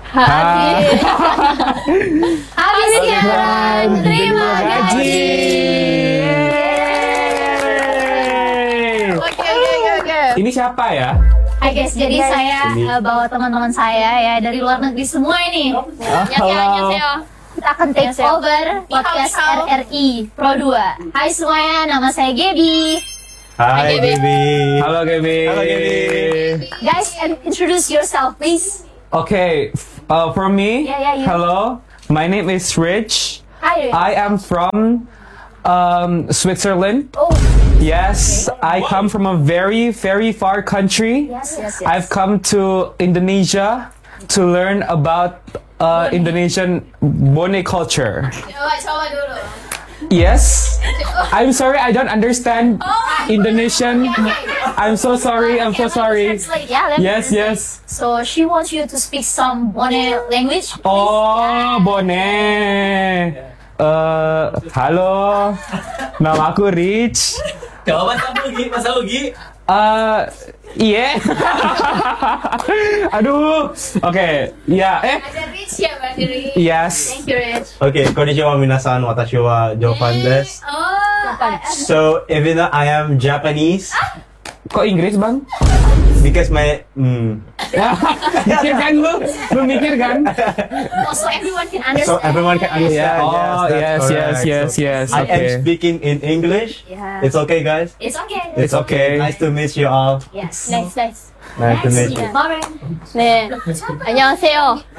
Habis siaran, terima kasih. Oke. Ini siapa ya? Hai guys, jadi saya bawa teman-teman saya ya dari luar negeri semua ini. 안녕하세요. Kita akan take over podcast RRI Pro 2. Hai semuanya, nama saya Gaby. Hai Gaby. Halo Gaby. Halo Gaby. Guys, introduce yourself please. Okay, for me, Yeah, you. hello, my name is Rich. Hi. I am from Switzerland. Oh, Yes, I come from a very, very far country. yes. I've come to Indonesia to learn about Indonesian Bone culture. Coba dulu. Yes, I'm sorry, I don't understand Indonesian. I'm so sorry, I'm so sorry. Translate, yeah, let me Yes, translate. yes. So she wants you to speak some Bone language. Oh, Bone. Halo, nama aku Rich. Jawaban Mas Ugi. Iya. Aduh. Oke. Ya. Ada Rich ya, Mbak Diri. Yes. Thank you, Rich. Okay, konnichiwa minasan, watashi wa Jovan desu. So, even though I am Japanese, Kok Inggris, Bang? because my Mikir kan lu? Lu mikir kan? Also, everyone can understand. so everyone can understand. Oh, that's correct. yes. I am Okay. speaking in English. Yeah. It's okay, guys. It's okay. It's okay. Nice to meet you all. Yes. Nice. Nice to meet you. Lauren. 네. 안녕하세요.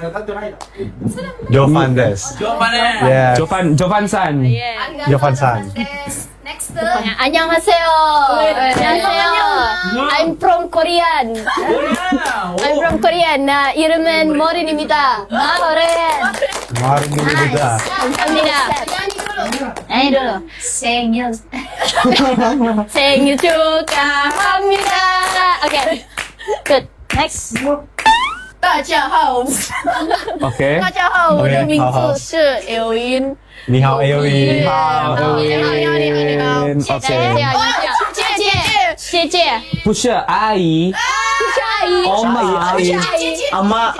Jovan desu. Yeah. Jovan-san. Jovan-san. Next. 안녕하세요. 안녕하세요. I'm from Korean. I'm from Korean. 나 이름은 머린입니다. Lauren. Marmurida. 감사합니다. Nyanyi dulu. Sengil. 생일 축하합니다. 오케이. 끝. Next. 大家好， Oke. 大家好，我的名好字是刘英。 Ni hao Aoi. 谢谢谢。 不是阿姨， 阿姨， Oma, ayi. Ama.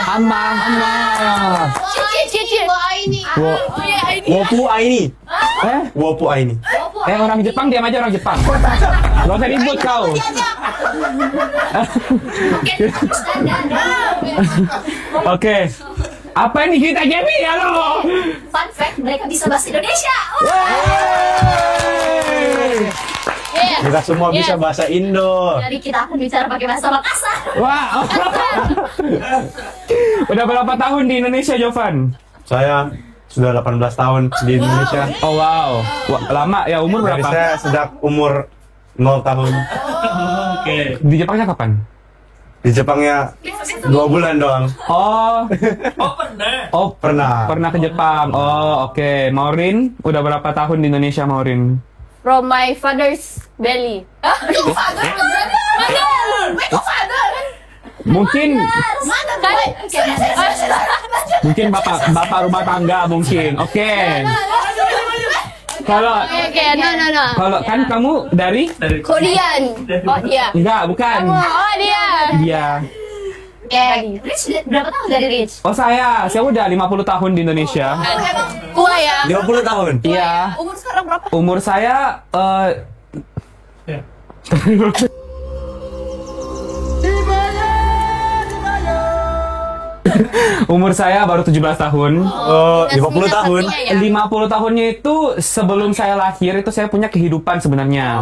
Wopu Aini. Wopu Aini. Orang Jepang diam aja, orang Jepang. Gak usah ribut kau. Oke. Apa ini kita Gaby? Halo. Fun fact, mereka bisa bahasa Indonesia. Kita semua bisa bahasa Indo. Jadi kita akan bicara pakai bahasa Makassar. Wah. Udah berapa tahun di Indonesia, Jovan? Saya sudah 18 tahun di Indonesia. Oh wow. Wah, lama ya, umur Dari berapa? saya sejak umur 0 tahun. Di Jepangnya kapan? Di Jepangnya 2 bulan doang. Oh, Pernah. pernah ke Jepang. Oh, oke. Maureen, udah berapa tahun di Indonesia, Maureen? From my father's belly. Mungkin Oke, bapak rumah tangga mungkin. Oke. Kalau no. kalau kan kamu dari Korean. Oh dia. enggak, bukan. Oh dia. Dia. Rich, berapa tahun dari Rich? Oh, saya udah 50 tahun di Indonesia. Tua ya. 50 tahun. Iya. Umur sekarang berapa? Umur saya umur saya baru 17 tahun. Oh, 50 tahun. 50 tahunnya itu sebelum saya lahir itu saya punya kehidupan sebenarnya.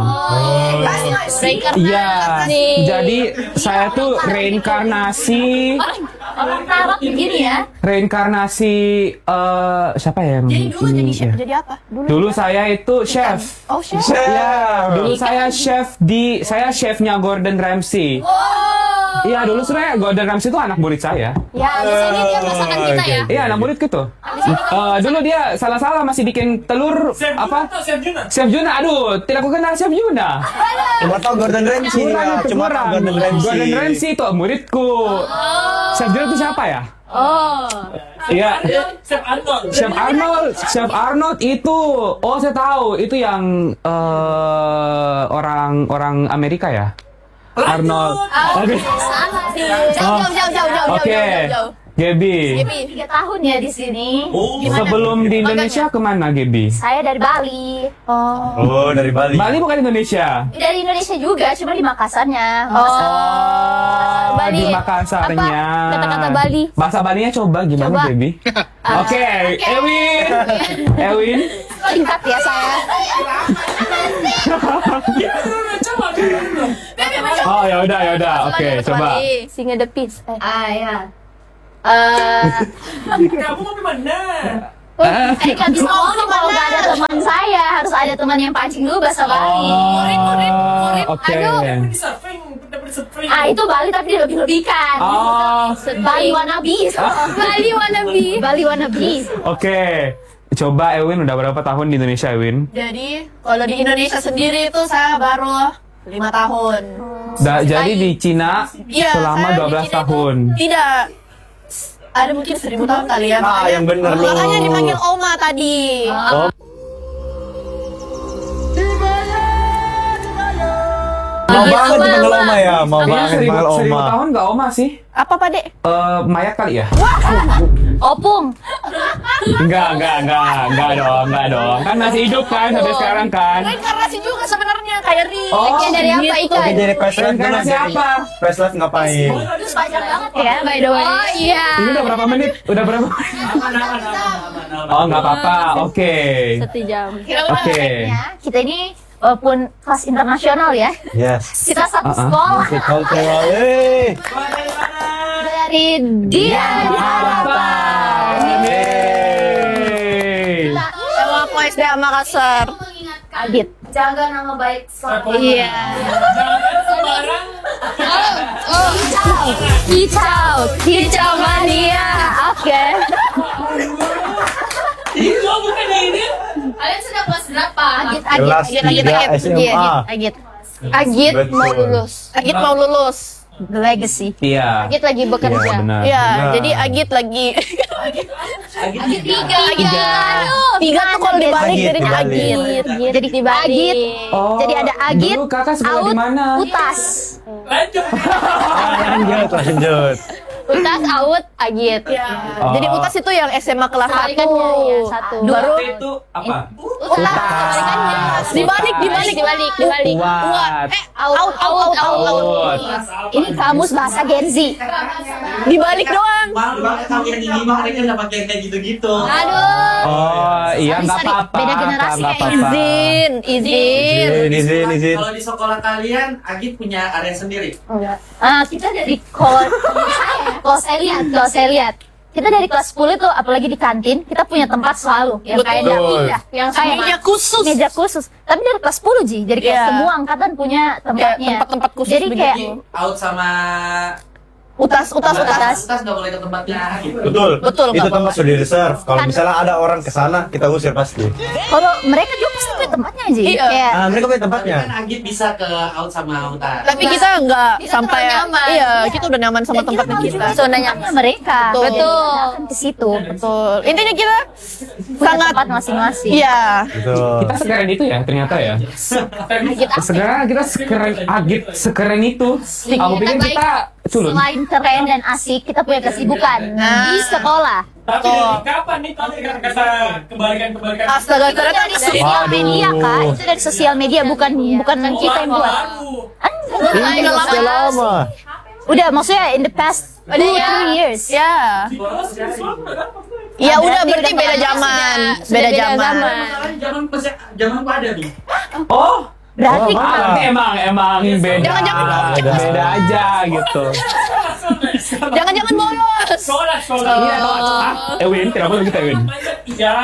Iya. Jadi saya tuh reinkarnasi. Orang Arab begini ya. Reinkarnasi siapa ya? Jadi dulu jadi chef, jadi apa? Dulu saya itu chef. Oh chef. Ya, dulu saya saya chefnya Gordon Ramsay. Iya, dulu sebenarnya Gordon Ramsay itu anak murid saya. Ya di sini dia masakan kita ya. Iya, anak murid gitu. Dulu dia salah-salah masih bikin telur apa? Chef Juna. Aduh, tidak aku kenal Chef Juna. Cuma tahu Gordon Ramsay ya. Cuma tahu Gordon Ramsay. Gordon Ramsay itu muridku. Chef Juna itu siapa ya? Oh. Iya. Chef Arnold itu. Oh, saya tahu. Itu yang orang Amerika ya? Arnold. Oke. Jauh. Oke. Gaby. 3 tahun ya di sini. Sebelum di Indonesia kemana Gaby? Saya dari Bali. Oh, dari Bali. Bali bukan Indonesia. Dari Indonesia juga, cuma di Makassarnya. Di Makassarnya. Apa? Kata-kata Bali. Bahasa Balinya coba gimana Coba. Gaby? Oke, Ewin. Singkat ya saya. Oh ya udah. Oke, coba. Singa the Peace. Ya. Kamu mau gimana? Nggak bisa ngomong kalau nggak ada teman saya. Harus ada teman yang pancing dulu bahasa Bali. Oke. Di surfing, kita bersurfing. Itu Bali tapi dilebih-lebihkan. Bali wannabe. Bali wannabe. Bali wannabe. Oke. Coba Ewin udah berapa tahun di Indonesia Ewin? Jadi kalau di Indonesia sendiri itu saya baru 5 tahun. Jadi di Cina Iya, selama saya di 12 Cina itu tahun. Tidak. Ada mungkin 1000 tahun kali ya. Yang bener lu. Makanya dipanggil Oma tadi. Oh. Mau banget dipanggil Oma ya, mau Kayaknya banget dipanggil 1000 Oma. tahun nggak Oma sih? Apa Pak Dek? Mayat kali ya? Opung. Enggak dong. Kan masih hidup kan sampai sekarang kan? Reinkarnasi juga sebenarnya kayak Ri. Oh, dari apa ikan? Oke, jadi Questlife gimana? Reinkarnasi apa? Questlife ngapain? Terus panjang banget ya, by the way. Oh iya. Ini udah berapa menit? Oh, nggak apa-apa. Oke. 1 jam. Oke. Kita ini walaupun kelas internasional ya. Yes. Kita satu sekolah Cultural. dari Dian Harapan. Yeay. Sama aku SDA Makassar. Adit, jaga nama baik sekolah. Iya. Jangan sembarang. Kicau mania. Oke. Itu bukan ini. Kalian sudah kelas berapa? Kelas 3 SMA. Agit Betul. mau lulus. Agit mau lulus. The Legacy. Iya. Agit lagi bekerja. Iya, benar. Iya, Benar. jadi Agit lagi. Agit 3. Tiga tuh kalau dibalik Agit, jadinya dibalik. Agit. Jadi Agit. Oh, Jadi ada Agit, dulu kakak sekolah di Aut, mana? Utas. Lanjut. Lanjut. Utas, Aut, Agit. Oh. Jadi Utas itu yang SMA kelas 1. Kebalikannya, ya, 1. Baru itu apa? Utas. Dibalik. Kuat. Aut. Ini kamus bahasa Gen Z. Dibalik doang. Malu banget kamu yang ini mah mereka dapat yang kayak gitu-gitu. Aduh. Oh, iya nggak Sorry, apa-apa. beda generasi nggak kayaknya. apa-apa. Izin. Kalau di sekolah kalian, Agit punya area sendiri. Kita dari kalau saya lihat kita dari kelas 10 itu apalagi di kantin kita punya tempat selalu yang kayak Betul. dapur yang kayak meja khusus tapi dari kelas 10 Ji jadi kayak Iya. semua angkatan punya tempatnya Kayak tempat-tempat khusus jadi begitu. kayak Out sama Utas. Utas nggak boleh ke tempatnya Agit. Betul. Betul, Itu nggak tempat apa-apa. sudah di reserve. Kalau misalnya ada orang ke sana, kita usir pasti. kalau mereka juga pasti punya tempatnya Ji Iya. kayak Mereka punya Tapi tempatnya. kan Agit bisa ke Out sama Utas. Tapi kita nggak Kita sampai terlalu nyaman. Iya, kita udah nyaman sama tempatnya kita. zona nyamannya mereka Betul. Jadi kita akan ke situ Betul. Intinya kita punya sangat tempat masing-masing iya. Betul. Kita sekeren itu ya ternyata ya. Sekarang kita sekeren itu. Aku pikir kita culun. selain keren dan asik kita punya kesibukan di sekolah. Tapi kapan nih kata kebalikan Astaga, Itu dari ternyata sosial media kak, itu dari sosial media bukan kita yang buat. Ini sudah lama. Udah maksudnya in the past 2-3 years. ya. Ya udah berarti beda zaman. Beda zaman. Zaman pada nih. Oh, Berarti emang beda. Jangan-jangan beda aja gitu. Jangan-jangan bolos. Sekolah. Iya, Ewin, kenapa lagi kita Ewin? Iya.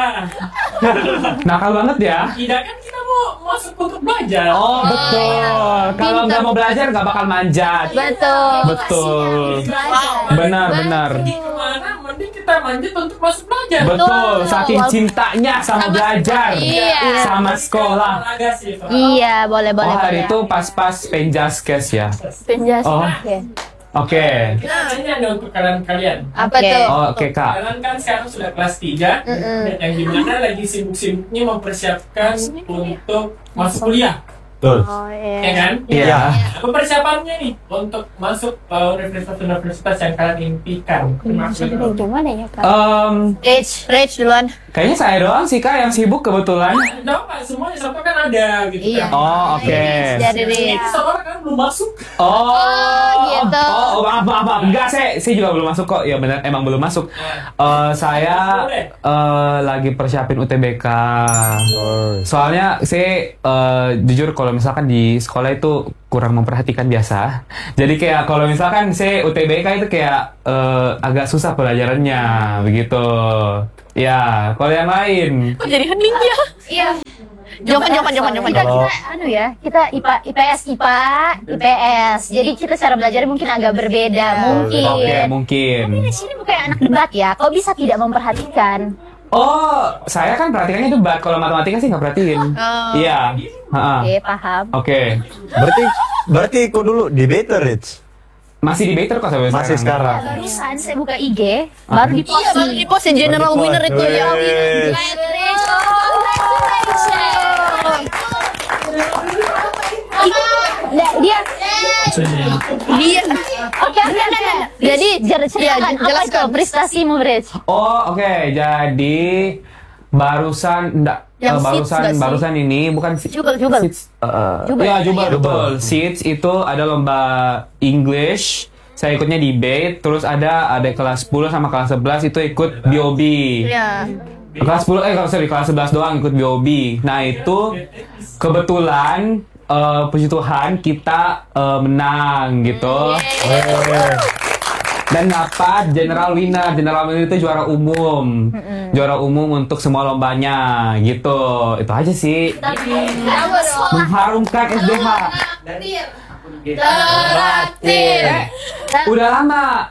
Nakal banget ya. Tidak kan kita mau masuk untuk belajar. Oh betul. Kalau nggak mau belajar nggak bakal manjat. betul. Betul. Benar. Pergi kemana? Mending kita manjat untuk masuk belajar. Betul. Saking cintanya sama belajar, Iya. sama sekolah. Olahraga sih. Iya, boleh. Oh hari itu pas penjaskes ya. penjelasan. Oh. Oke. Kita nanya nih untuk kalian. Apa Oke. tuh? Oh, oke kak. Kalian kan sekarang sudah kelas 3 dan yang dimana lagi sibuk-sibuknya mempersiapkan untuk masuk kuliah. Betul. Ya kan? Iya. Apa persiapannya nih untuk masuk universitas yang kalian impikan? Termasuk Rage duluan. Kayaknya saya doang sih Kak yang sibuk kebetulan. Tahu nggak semuanya sama kan ada gitu Iya. kan? Oh, oke. Jadi Ini sama kan belum masuk. gitu. Maaf. Enggak, saya juga belum masuk kok. Ya benar, emang belum masuk. Saya lagi persiapin UTBK. Soalnya saya jujur kalau misalkan di sekolah itu kurang memperhatikan biasa. Jadi kayak kalau misalkan saya UTBK itu kayak agak susah pelajarannya begitu. Ya, kalau yang lain. Kok jadi hening ya? Iya. Jawaban. Kita IPS, jadi kita cara belajar mungkin agak berbeda, mungkin. Oke, mungkin. Tapi di sini bukan anak debat ya, kok bisa tidak memperhatikan? Oh, saya kan perhatikannya debat. Kalau matematika sih nggak perhatiin. Iya. Oke, paham. Oke. Berarti kok dulu debater, Rich? Masih debater kok sampai Masih sekarang. Barusan saya buka IG, baru di post. Iya, baru di post ya general winner itu ya. Dia. Oke. Jadi silakan, apa itu prestasimu, Bridge? Oh, oke. Jadi barusan barusan ini bukan Jubel. Seeds, ya Jubel betul. Seeds itu ada lomba English. Saya ikutnya debate, terus ada kelas 10 sama kelas 11 itu ikut BOB. Iya. Kelas 10 kelas 11 doang ikut BOB. Nah, itu kebetulan puji Tuhan kita menang gitu. Dan dapat general winner. General winner itu juara umum. Juara umum untuk semua lombanya gitu. Itu aja sih. Mengharumkan SDH. Udah lama.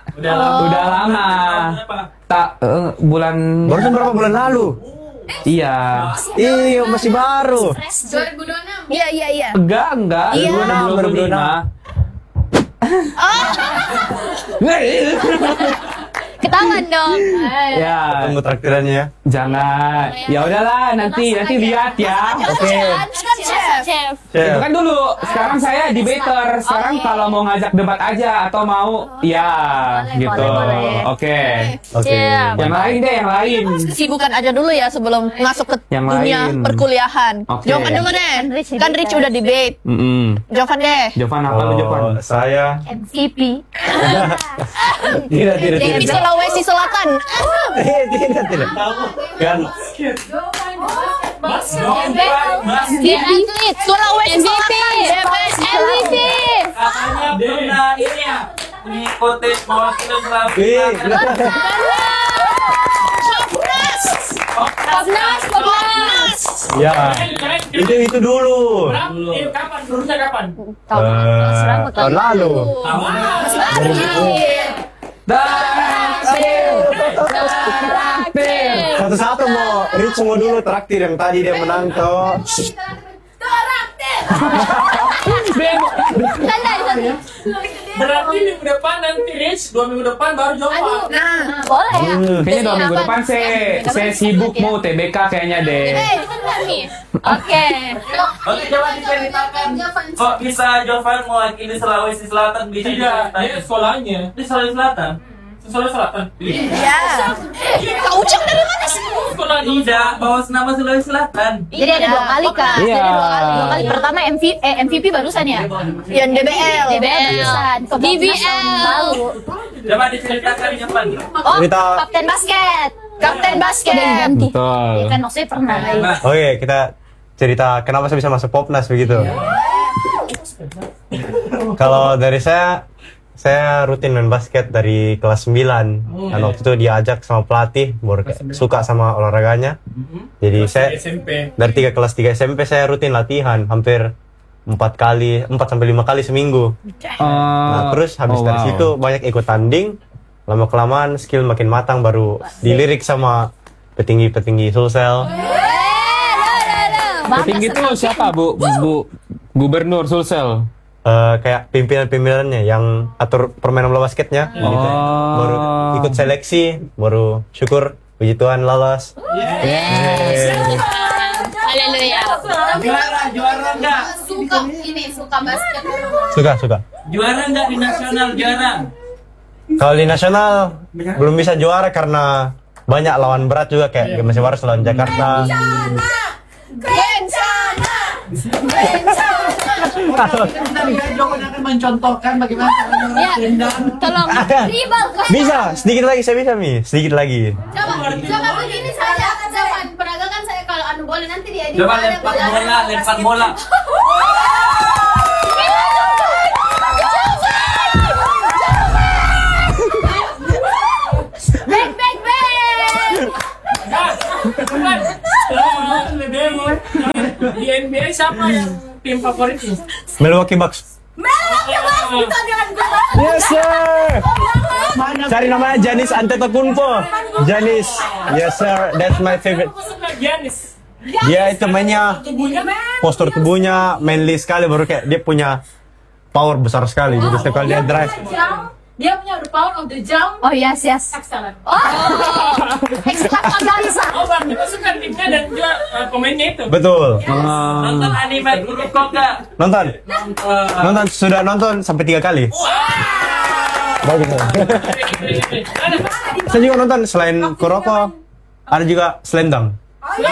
Bulan Barusan berapa bulan lalu? Iya. Iya, masih baru. 2026. Iya. Enggak. Iya. 2025. Ketahuan dong. Ya, Tunggu traktirannya ya. jangan. Ya udahlah, nanti lihat ya. Oke. Chef. Itu kan dulu. Sekarang saya debater. Sekarang kalau mau ngajak debat aja atau mau ya gitu. boleh. Oke. Oke. Yang lain deh, yang lain. Kesibukan aja dulu ya sebelum masuk ke Yang dunia lain. perkuliahan. Oke. Jovan dulu deh. Kan Rich udah debate. Jovan deh. Jovan apa lu Jovan? Saya MVP. tidak. Di Sulawesi Selatan. Tidak. Kan Atlet Sulawesi Selatan. MVP. Katanya pernah ini ya ngikutin mewakili Popnas. ya. Itu dulu. Kapan? Lurusnya kapan? Tahun lalu. Satu-satu mau Rich mau dulu traktir yang tadi dia menang toh. Berarti minggu depan nanti Rich 2 minggu depan baru jawab. Boleh ya? Kayaknya 2 minggu depan saya sibuk mau TBK kayaknya deh. Oke. Oke, coba diceritakan. Kok bisa Jovan mewakili Sulawesi Selatan bisa Tidak, diceritakan? dia sekolahnya Di Sulawesi Selatan? Sulawesi Selatan. Iya. Kak Uceng dari mana sih? Sekolah Tidak, bawa nama Sulawesi Selatan. Jadi ada 2 kali Kak. Iya. Jadi 2 kali. Pertama MVP barusan ya? Yang DBL. DBL barusan. DBL. Lalu. Coba diceritakan Jovan. Oh, Cerita- Kapten Basket. Kapten basket. Betul. Ya kan maksudnya pernah. Oke, kita cerita kenapa saya bisa masuk Popnas begitu. Kalau dari saya rutin main basket dari kelas 9. Dan waktu itu diajak sama pelatih, baru suka sama olahraganya. Jadi saya SMP. dari kelas 3 SMP saya rutin latihan hampir 4 sampai 5 kali seminggu. Nah, terus habis dari situ banyak ikut tanding. Lama-kelamaan skill makin matang, baru dilirik sama petinggi-petinggi Sulsel. Petinggi itu siapa Bu Gubernur Sulsel? Kayak pimpinan-pimpinannya yang atur permainan bola basketnya gitu. Baru ikut seleksi, baru syukur puji Tuhan lolos. Haleluya. Juara enggak? suka basket. Suka. Juara nggak di nasional, juara? Kalau di nasional belum bisa juara karena banyak lawan berat juga kayak masih harus lawan Jakarta. Joko akan mencontohkan bagaimana Ya, tolong. Ribal kok. Bisa, sedikit lagi saya bisa Mi, sedikit lagi. Coba begini saja. Zaman peragakan saya kalau anu boleh nanti dia Coba lempar bola. Back. Di NBA siapa yang tim favoritnya? Milwaukee Bucks. Yes sir. Cari namanya Giannis Antetokounmpo. Giannis. Yes sir, that's my favorite. Aku suka Giannis. Dia itu mainnya Tubuhnya postur tubuhnya manly sekali, baru kayak dia punya power besar sekali. Jadi sekali dia drive. Dia punya the power of the jump. Oh yes. Excellent. Extravaganza. Oh, Bang, kita suka timnya dan juga pemainnya itu. Betul. Nonton anime Kuroko nggak? Nonton sudah nonton sampai 3 kali. Bagus. Saya juga nonton selain Kuroko, ada juga Slendang.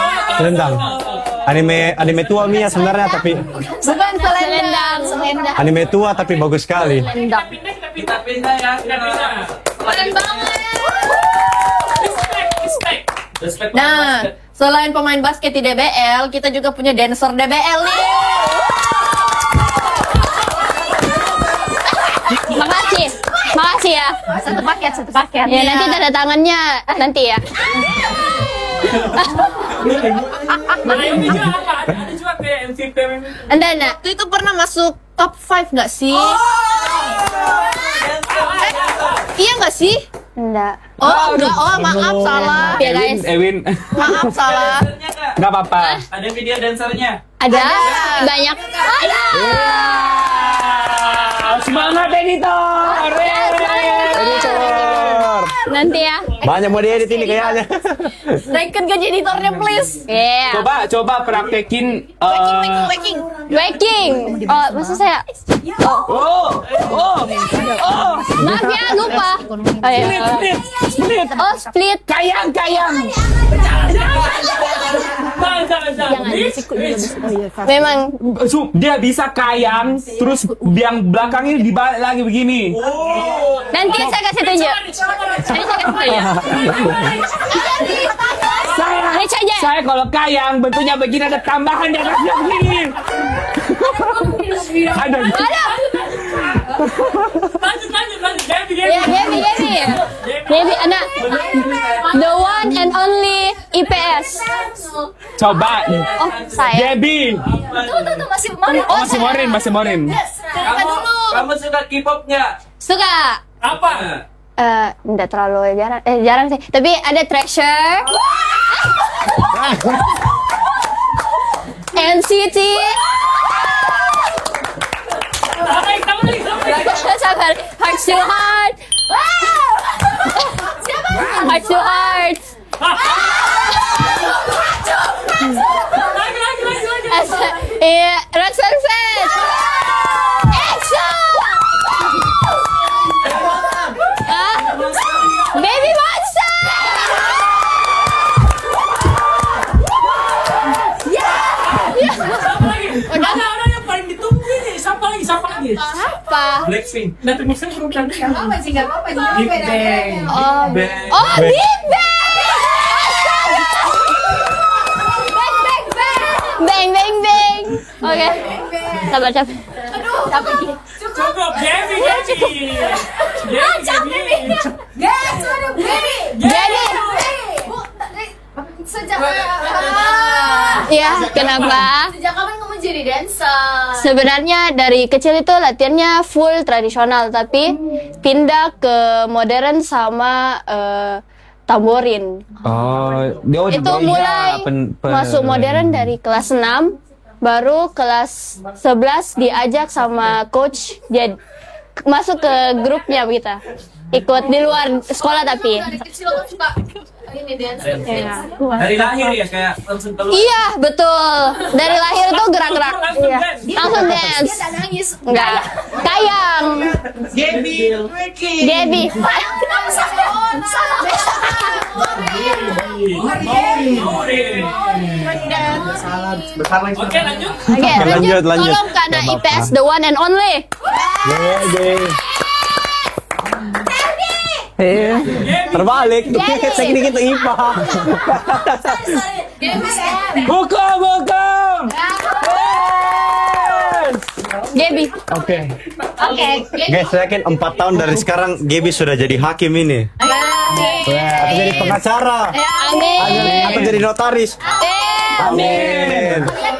Anime tua Mia sebenarnya, tapi Bukan selendang. anime tua tapi bagus sekali. Kita pindah ya. Keren banget. Respect. Nah, selain pemain basket di DBL, kita juga punya dancer DBL nih. Makasih ya. Satu paket. Ya, nanti tanda tangannya nanti ya. Nah, ini juga apa? Ada juga kayak MVP. Anda, itu pernah masuk top 5 nggak sih? Iya nggak sih? Enggak. Oh, enggak. Oh, maaf salah. Ya guys, Ewin. maaf salah. Dancernya nggak? Nggak apa-apa. Ada video dancernya. Ada banyak. Semangat editor. Editor. Nanti ya. Banyak mau diedit ini kayaknya. Naikin gaji editornya please. Iya. Coba praktekin. Waking. Oh, maksud saya. Maaf ya, lupa. Oh, iya. Oh, split. Kayang. Memang Dia bisa kayang, terus yang belakang ini dibalik lagi begini. nanti saya kasih tunjuk. Ini saja. Saya kalau kayang bentuknya begini, ada tambahan di atasnya begini. Ada. Lanjut. Ya, Gaby, anak. The one and only IPS. Coba. Oh, saya. Gaby. Tuh masih Morin. Oh, masih Morin. Kamu suka K-pop nggak? Suka. Apa? Enggak terlalu jarang sih. Tapi ada Treasure. NCT. Sabar. Heart to Heart. Heart to Heart. Iya, Red Velvet. EXO. Baby Monster. Ada yang paling ditunggu ini. Siapa lagi? Apa? Blackpink. Nanti musim belum cantik. Gak apa sih, gak apa. Jadi beda-beda. Oh, Bang. oh, Big Bang. Bang. Oke. Sabar. Cukup, Gaby. Guys, what baby? Jadi, Sejak ya kenapa? Sejak kapan kamu jadi dancer? Sebenarnya dari kecil itu latihannya full tradisional, tapi pindah ke modern sama tamborin. Itu mulai masuk modern dari kelas 6, baru kelas 11 diajak sama coach jadi masuk ke grupnya kita. Ikut di luar sekolah tapi. Dari kecil aku suka ini dance. Dari lahir ya kayak langsung keluar. Iya, betul. Dari lahir tuh gerak-gerak. Langsung dance. Langsung dance. Dia tak nangis. Enggak. Kayang. Gaby. Oke lanjut. Oke, lanjut. lanjut. Tolong Kak Anak IPS the one and only. Terbalik. Teknik itu IPA. Buka. Gaby. Oke. Guys, saya yakin 4 tahun dari sekarang Gaby sudah jadi hakim ini. Atau jadi pengacara. Amin. Atau jadi notaris. Amin. Amin.